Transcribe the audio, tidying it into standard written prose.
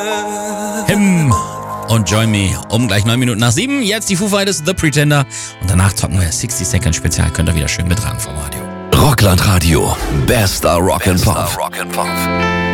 Him und Join Me um gleich 9 Minuten nach 7. Jetzt die Foo Fighters, The Pretender. Und danach zocken wir 60 Second Spezial. Könnt ihr wieder schön mit ran vom Radio. Rockland Radio. Bester Rock and Pop.